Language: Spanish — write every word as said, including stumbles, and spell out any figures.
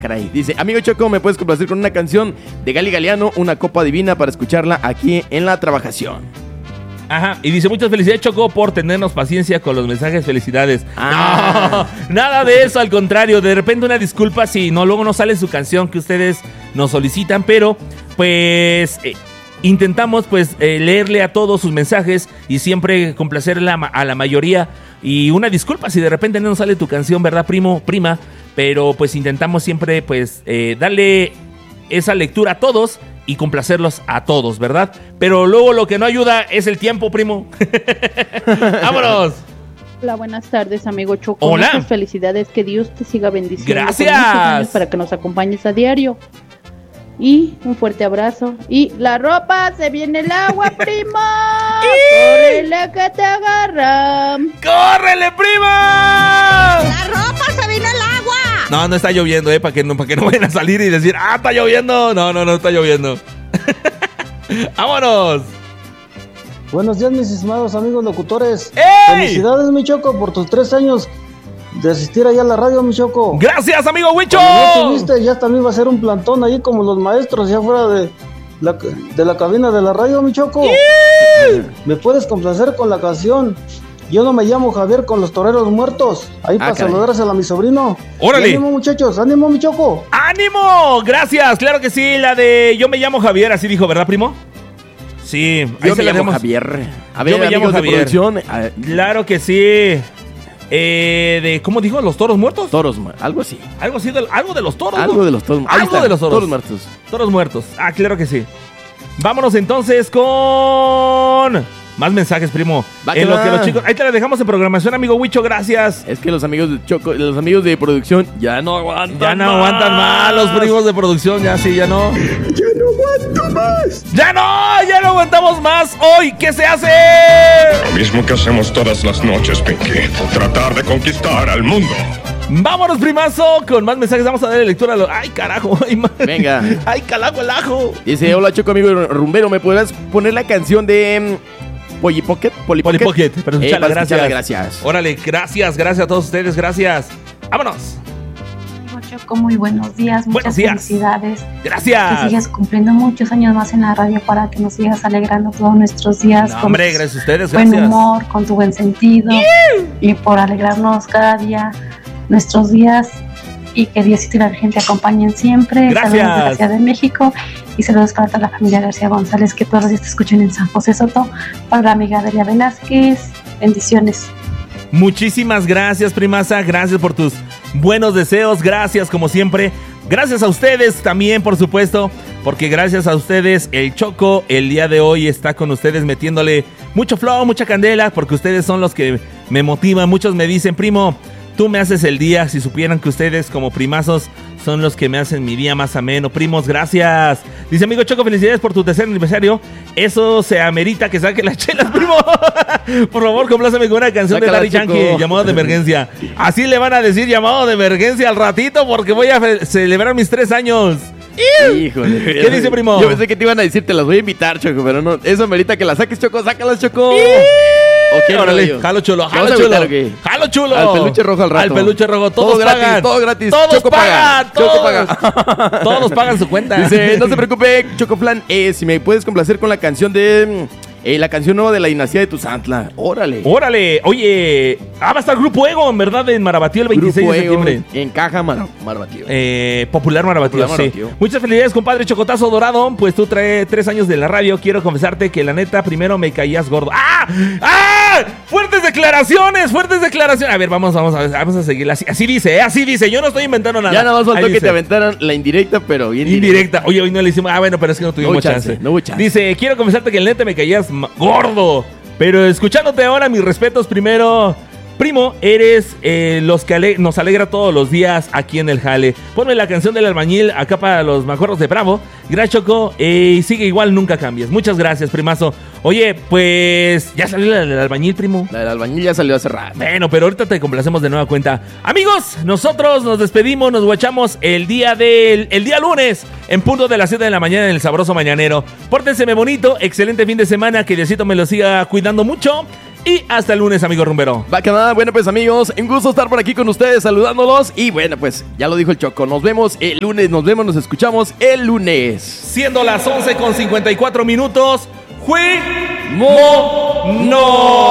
Caray, dice, amigo Choco, ¿me puedes complacer con una canción de Gali Galeano, Una Copa Divina, para escucharla aquí en la trabajación? Ajá, y dice, muchas felicidades, Choco, por tenernos paciencia con los mensajes, felicidades. Ah. No, nada de eso, al contrario, de repente una disculpa si no, luego no sale su canción que ustedes nos solicitan, pero pues eh, intentamos pues eh, leerle a todos sus mensajes y siempre complacer la, a la mayoría. Y una disculpa si de repente no nos sale tu canción, ¿verdad, primo, prima? Pero pues intentamos siempre pues eh, darle esa lectura a todos y complacerlos a todos, ¿verdad? Pero luego lo que no ayuda es el tiempo, primo. ¡Vámonos! Hola, buenas tardes, amigo Choco. Hola. Muchas felicidades, que Dios te siga bendiciendo. Gracias. Por muchos años para que nos acompañes a diario. Y un fuerte abrazo. Y la ropa, se viene el agua, primo. ¡Córrele que te agarran! ¡Córrele, prima! ¡La ropa, se vino el agua! No, no está lloviendo, eh, para que no, para que no vayan a salir y decir, ah, está lloviendo. No, no, no está lloviendo. ¡Vámonos! Buenos días, mis estimados amigos locutores. ¡Ey! Felicidades, mi Choco, por tus tres años de asistir allá a la radio, mi Choco. ¡Gracias, amigo Huicho! Cuando ya estuviste, ya también va a ser un plantón ahí como los maestros, ya fuera de la, de la cabina de la radio, mi Choco. ¡Sí! ¿Me puedes complacer con la canción Yo no me llamo Javier con los toreros muertos? Ahí Ah, para caray. saludársela a mi sobrino. ¡Órale! Y ánimo, muchachos, ánimo, mi Choco. ¡Ánimo! Gracias, claro que sí, la de Yo me llamo Javier, así dijo, ¿verdad, primo? Sí, ahí Yo se me la llamo dejamos. Javier. A ver, Yo me llamo amigos de Javier. producción, ah, Claro que sí. Eh, de, ¿cómo dijo? ¿Los toros muertos? toros, ma- algo así. Algo así, de, algo de los toros. Algo ¿no? de los toros. Ahí Algo está, de los toros. Toros muertos. Toros muertos. Ah, claro que sí. Vámonos entonces con más mensajes, primo. Va que En lo va. que los chicos, ahí te la dejamos en programación, amigo Huicho, gracias. Es que los amigos de Choco, los amigos de producción ya no aguantan. Ya no aguantan más los primos de producción, ya sí, ya no. Ya no aguanto más. ¡Ya no! ¡Ya no aguantamos más! ¡Hoy! ¿Qué se hace? Lo mismo que hacemos todas las noches, Pinky. Tratar de conquistar al mundo. Vámonos, primazo, con más mensajes. Vamos a darle lectura a los... ¡Ay, carajo! Ay, ma- Venga. ¡Ay, calajo el ajo! Dice, hola Choco, amigo rumbero, ¿me podrás poner la canción de mm, Polly Pocket? Polly Polly Pocket. Pocket, pero Eh, escuchala, para gracias. escucharla, gracias. Órale, gracias, gracias a todos ustedes, gracias. ¡Vámonos! Choco, muy buenos días, muchas Buenos días. felicidades. ¡Gracias! Que sigas cumpliendo muchos años más en la radio para que nos sigas alegrando todos nuestros días No, con hombre, tu gracias a ustedes, buen gracias. humor, con tu buen sentido y por alegrarnos cada día nuestros días y que Diosito y la Virgen te acompañen siempre. Gracias. Saludos de la Ciudad de México y saludos para toda la familia García González que todos los días te escuchan en San José Soto. Para la amiga Delia Velázquez, bendiciones. Muchísimas gracias, primaza. Gracias por tus buenos deseos. Gracias, como siempre. Gracias a ustedes también, por supuesto. Porque gracias a ustedes, el Choco el día de hoy está con ustedes metiéndole mucho flow, mucha candela. Porque ustedes son los que me motivan. Muchos me dicen, primo, tú me haces el día. Si supieran que ustedes como primazos son los que me hacen mi día más ameno. Primos, gracias. Dice, amigo Choco, felicidades por tu tercer aniversario. Eso se amerita que saque las chelas, primo. Por favor, compláceme con una canción Sácala, de Daddy Choco. Yankee, llamado de emergencia. Así le van a decir llamado de emergencia al ratito porque voy a fe- celebrar mis tres años. Híjole. ¿Qué dice, primo? Yo pensé que te iban a decir, te las voy a invitar, Choco, pero no. Eso merita que las saques, Choco. Sácalas, Choco. ¿O qué Órale, rollo? jalo chulo, ¿Te jalo vas a chulo. invitar o qué? Jalo chulo. Al peluche rojo al rato. Al peluche rojo. Todos Todo gratis, pagan. todo gratis. Todos Choco pagan. paga. Choco Todos. paga. Todos pagan su cuenta. Dice, no se preocupe, Chocoflan, eh, si me puedes complacer con la canción de... eh, la canción nueva de la dinastía de Tuzantla. Órale. Órale, oye, ah, va a estar Grupo Ego, en verdad, en Marabatío el veintiséis Grupo de Ego, septiembre. Encaja Mar Marbatío. Eh, Popular Marabatío, Popular sí. Marabatío. Muchas felicidades, compadre Chocotazo Dorado. Pues tú traes tres años de la radio. Quiero confesarte que la neta, primero me caías gordo. ¡Ah! ¡Ah! ¡Fuertes declaraciones! ¡Fuertes declaraciones! A ver, vamos, vamos a ver, vamos a seguir. Así, así dice, ¿eh? Así dice. Yo no estoy inventando nada. Ya nada más faltó Ahí que dice. te aventaran la indirecta, pero bien Indirecta. Oye, hoy no le hicimos. Ah, bueno, pero es que no tuvimos No hubo chance, chance. no hubo chance. Dice, quiero confesarte que el neta me caías ma- gordo. Pero escuchándote ahora, mis respetos primero. Primo, eres eh, los que ale- nos alegra todos los días aquí en el jale. Ponme la canción del albañil acá para los macorros de Bravo. Gracias, Choco. Eh, y sigue igual, nunca cambies. Muchas gracias, primazo. Oye, pues ya salió la del albañil, primo. La del albañil ya salió hace rato. Bueno, pero ahorita te complacemos de nueva cuenta. Amigos, nosotros nos despedimos, nos guachamos el día del el día lunes en punto de las siete de la mañana en el Sabroso Mañanero. Pórtenseme bonito, excelente fin de semana, que Diosito me lo siga cuidando mucho. Y hasta el lunes, amigo rumbero. Va que nada, bueno pues amigos, un gusto estar por aquí con ustedes saludándolos. Y bueno pues, ya lo dijo el Choco, nos vemos el lunes, nos vemos, nos escuchamos el lunes. Siendo las once con cincuenta y cuatro minutos, ¡Jui! ¡Mo! ¡No!